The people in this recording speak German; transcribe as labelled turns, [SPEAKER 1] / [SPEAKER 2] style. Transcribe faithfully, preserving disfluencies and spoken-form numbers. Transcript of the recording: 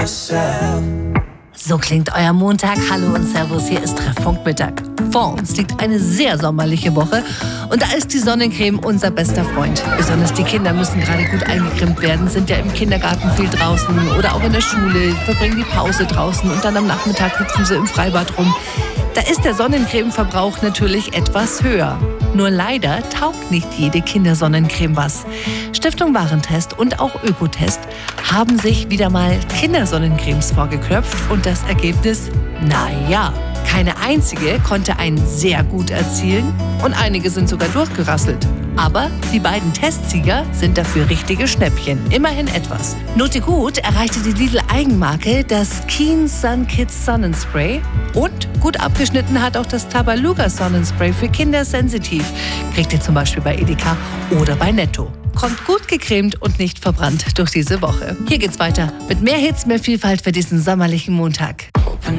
[SPEAKER 1] myself.
[SPEAKER 2] So klingt euer Montag. Hallo und Servus, hier ist Treffpunkt Mittag. Vor uns liegt eine sehr sommerliche Woche und da ist die Sonnencreme unser bester Freund. Besonders die Kinder müssen gerade gut eingecremt werden, sind ja im Kindergarten viel draußen oder auch in der Schule, verbringen die Pause draußen und dann am Nachmittag hüpfen sie im Freibad rum. Da ist der Sonnencremeverbrauch natürlich etwas höher. Nur leider taugt nicht jede Kindersonnencreme was. Stiftung Warentest und auch Ökotest haben sich wieder mal Kindersonnencremes vorgeklopft und das Ergebnis, naja, keine einzige konnte einen sehr gut erzielen und einige sind sogar durchgerasselt. Aber die beiden Testsieger sind dafür richtige Schnäppchen, immerhin etwas. Note gut erreichte die Lidl-Eigenmarke das Keen Sun Kids Sonnenspray und gut abgeschnitten hat auch das Tabaluga Sonnenspray für Kinder sensitiv. Kriegt ihr zum Beispiel bei Edeka oder bei Netto. Kommt gut gecremt und nicht verbrannt durch diese Woche. Hier geht's weiter mit mehr Hits, mehr Vielfalt für diesen sommerlichen Montag.